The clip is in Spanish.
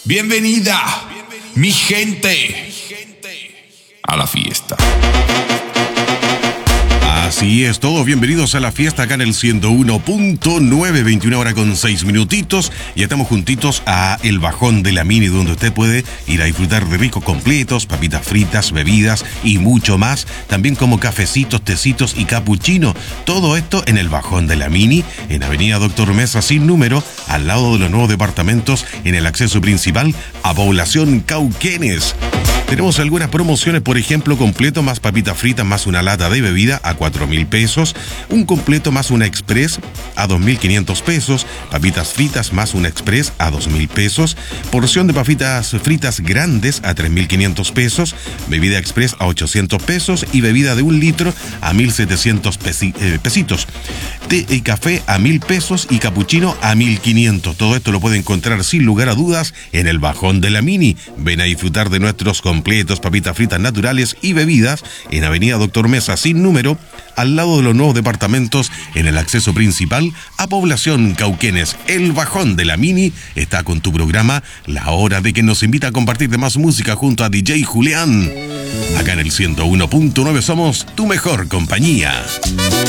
Bienvenida, mi gente, a la fiesta. Así es, todos bienvenidos a la fiesta acá en el 101.9, 21 horas con 6 minutitos. Y estamos juntitos a El Bajón de la Mini, donde usted puede ir a disfrutar de ricos completos, papitas fritas, bebidas y mucho más. También como cafecitos, tecitos y capuchino. Todo esto en El Bajón de la Mini, en Avenida Doctor Mesa sin número, al lado de los nuevos departamentos, en el acceso principal a Población Cauquenes. Tenemos algunas promociones, por ejemplo, completo más papitas fritas más una lata de bebida a 4.000 pesos, un completo más una express a 2.500 pesos, papitas fritas más una express a 2.000 pesos, porción de papitas fritas grandes a 3.500 pesos, bebida express a 800 pesos y bebida de 1 litro a 1.700 pesitos. Té y café a 1.000 pesos y capuchino a 1.500. Todo esto lo puede encontrar sin lugar a dudas en El Bajón de la Mini. Ven a disfrutar de nuestros completos, papitas fritas naturales y bebidas en Avenida Doctor Mesa sin número, al lado de los nuevos departamentos en el acceso principal a Población Cauquenes. El Bajón de la Mini está con tu programa La Hora de, que nos invita a compartir de más música junto a DJ Julián. Acá en el 101.9 somos tu mejor compañía.